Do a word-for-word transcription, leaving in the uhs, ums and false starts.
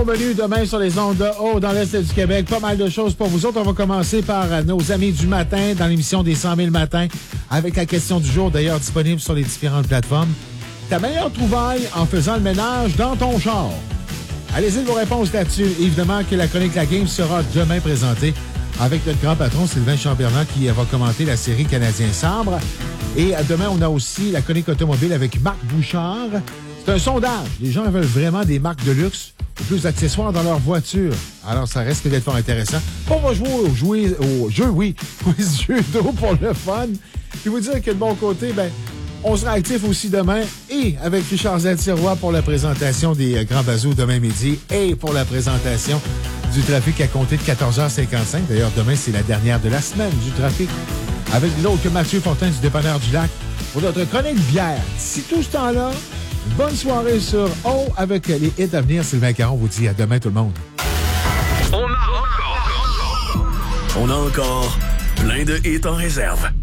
Au menu demain sur les ondes de haut dans l'Est du Québec, pas mal de choses pour vous autres. On va commencer par nos amis du matin dans l'émission des cent mille matins avec la question du jour, d'ailleurs disponible sur les différentes plateformes. Ta meilleure trouvaille en faisant le ménage dans ton char? Allez-y vos réponses là-dessus. Évidemment que la chronique La Game sera demain présentée avec notre grand patron Sylvain Chamberlain qui va commenter la série Canadien Sabre. Et demain, on a aussi la chronique automobile avec Marc Bouchard. C'est un sondage. Les gens veulent vraiment des marques de luxe ou plus d'accessoires dans leur voiture. Alors, ça risque d'être fort intéressant. On va jouer au, jouer, au jeu, oui, quiz jeu d'eau pour le fun. Puis vous dire que de bon côté, ben, on sera actif aussi demain et avec Richard Z-Sirois pour la présentation des euh, Grands Bazous demain midi et pour la présentation du trafic à compter de quatorze heures cinquante-cinq. D'ailleurs, demain, c'est la dernière de la semaine du trafic. Avec l'autre que Mathieu Fortin du Dépanneur du Lac pour notre chronique bière. D'ici tout ce temps-là, bonne soirée sur O avec les hits à venir. Sylvain Caron vous dit à demain tout le monde. On a encore, on a encore plein de hits en réserve.